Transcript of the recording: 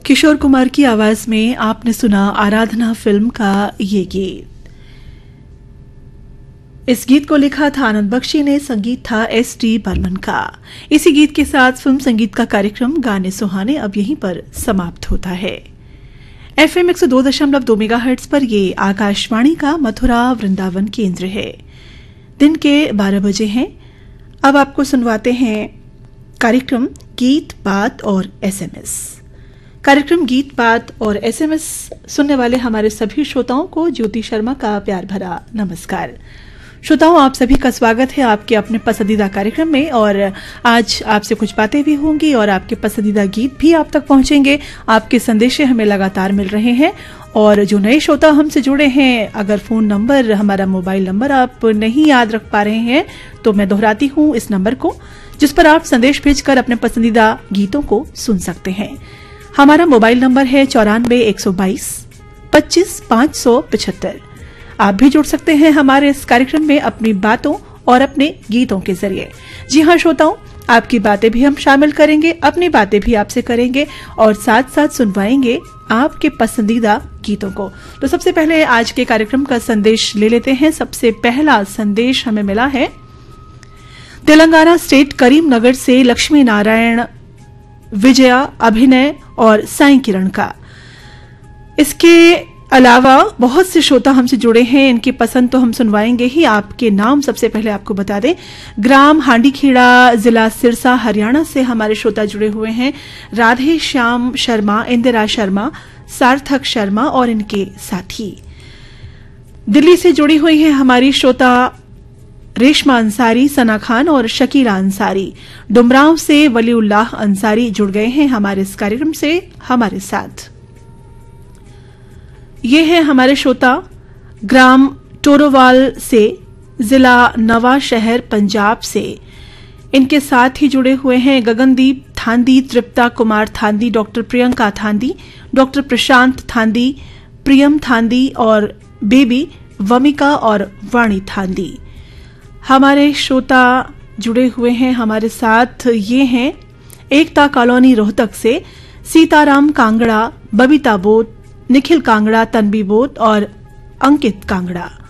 किशोर कुमार की आवाज में आपने सुना आराधना फिल्म का ये गीत। इस गीत को लिखा था आनंद बख्शी ने, संगीत था एस.टी. बर्मन का। इसी गीत के साथ फिल्म संगीत का कार्यक्रम गाने सुहाने अब यहीं पर समाप्त होता है। FM 102.2 मेगाहर्ट्ज पर ये आकाशवाणी का मथुरा वृंदावन केंद्र है। दिन के 12 बजे हैं। अब आपको सुनवाते हैं कार्यक्रम गीत बात और SMS। कार्यक्रम गीत बात और SMS सुनने वाले हमारे सभी श्रोताओं को ज्योति शर्मा का प्यार भरा नमस्कार। श्रोताओं, आप सभी का स्वागत है आपके अपने पसंदीदा कार्यक्रम में। और आज आपसे कुछ बातें भी होंगी और आपके पसंदीदा गीत भी आप तक पहुंचेंगे। आपके संदेश हमें लगातार मिल रहे हैं। और जो नए श्रोता हमसे जुड़े हैं, अगर फोन नंबर, हमारा मोबाइल नंबर आप नहीं याद रख पा रहे हैं तो मैं दोहराती हूं इस नंबर को, जिस पर आप संदेश भेजकर अपने पसंदीदा गीतों को सुन सकते हैं। हमारा मोबाइल नंबर है 94-122 25-575। आप भी जुड़ सकते हैं हमारे इस कार्यक्रम में अपनी बातों और अपने गीतों के जरिए। जी हाँ श्रोताओं, आपकी बातें भी हम शामिल करेंगे, अपनी बातें भी आपसे करेंगे और साथ साथ सुनवाएंगे आपके पसंदीदा गीतों को। तो सबसे पहले आज के कार्यक्रम का संदेश ले लेते हैं। सबसे पहला संदेश हमें मिला है तेलंगाना स्टेट करीमनगर से लक्ष्मी नारायण, विजया, अभिनय और साई किरण का। इसके अलावा बहुत से श्रोता हमसे जुड़े हैं, इनकी पसंद तो हम सुनवाएंगे ही। आपके नाम सबसे पहले आपको बता दें। ग्राम हांडीखेड़ा, जिला सिरसा, हरियाणा से हमारे श्रोता जुड़े हुए हैं। राधे श्याम शर्मा, इंदिरा शर्मा, सार्थक शर्मा और इनके साथी। दिल्ली से जुड़ी हुई हैं हमारी श्रोता रेशमा अंसारी, सना खान और शकीला अंसारी। डुमरांव से वलीउल्लाह अंसारी जुड़ गए हैं हमारे इस कार्यक्रम से हमारे साथ। ये है हमारे श्रोता ग्राम टोरोवाल से, जिला नवा शहर, पंजाब से। इनके साथ ही जुड़े हुए हैं गगनदीप थांदी, तृप्ता कुमार थांदी, डॉक्टर प्रियंका थांदी, डॉक्टर प्रशांत थांदी, प्रियम थांदी और बेबी वमिका और वाणी थांदी। हमारे श्रोता जुड़े हुए हैं हमारे साथ। ये हैं एकता कॉलोनी रोहतक से सीताराम कांगड़ा, बबीता बोत, निखिल कांगड़ा, तन्वी बोत और अंकित कांगड़ा।